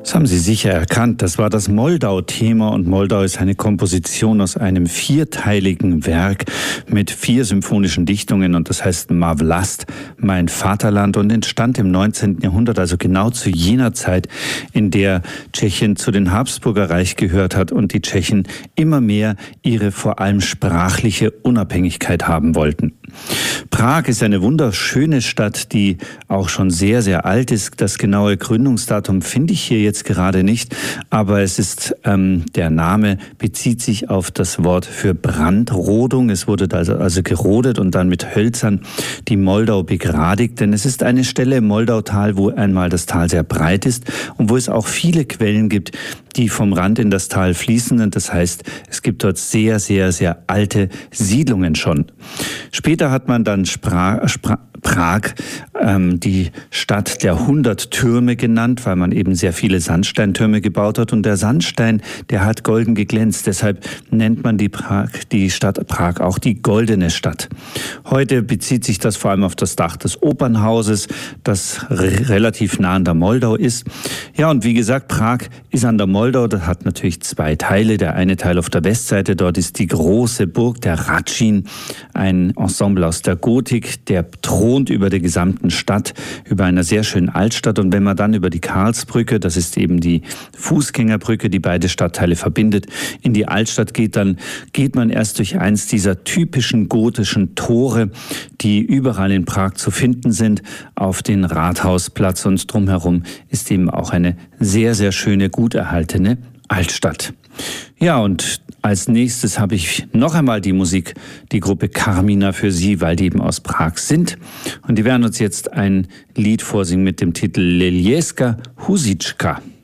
Das haben Sie sicher erkannt. Das war das Moldau-Thema und Moldau ist eine Komposition aus einem vierteiligen Werk mit 4 symphonischen Dichtungen und das heißt Má vlast, mein Vaterland, und entstand im 19. Jahrhundert, also genau zu jener Zeit, in der Tschechien zu den Habsburger Reich gehört hat und die Tschechen immer mehr ihre vor allem sprachliche Unabhängigkeit haben wollten. Prag ist eine wunderschöne Stadt, die auch schon sehr, sehr alt ist. Das genaue Gründungsdatum finde ich hier jetzt gerade nicht, aber es ist, der Name bezieht sich auf das Wort für Brandrodung. Es wurde also gerodet und dann mit Hölzern die Moldau begradigt, denn es ist eine Stelle im Moldautal, wo einmal das Tal sehr breit ist und wo es auch viele Quellen gibt, die vom Rand in das Tal fließen. Und das heißt, es gibt dort sehr, sehr, sehr alte Siedlungen schon. Später hat man dann Prag, die Stadt der 100 Türme genannt, weil man eben sehr viele Sandsteintürme gebaut hat. Und der Sandstein, der hat golden geglänzt. Deshalb nennt man die Stadt Prag auch die Goldene Stadt. Heute bezieht sich das vor allem auf das Dach des Opernhauses, das relativ nah an der Moldau ist. Ja, und wie gesagt, Prag ist an der Moldau. Das hat natürlich 2 Teile. Der eine Teil auf der Westseite, dort ist die große Burg der Hradschin, ein Ensemble aus der Gotik, der thront über der gesamten Stadt, über einer sehr schönen Altstadt. Und wenn man dann über die Karlsbrücke, das ist eben die Fußgängerbrücke, die beide Stadtteile verbindet, in die Altstadt geht, dann geht man erst durch eins dieser typischen gotischen Tore, die überall in Prag zu finden sind, auf den Rathausplatz, und drumherum ist eben auch eine sehr, sehr schöne, gut erhaltene Altstadt. Ja, und als nächstes habe ich noch einmal die Gruppe Carmina für Sie, weil die eben aus Prag sind. Und die werden uns jetzt ein Lied vorsingen mit dem Titel Lelieska Husitschka.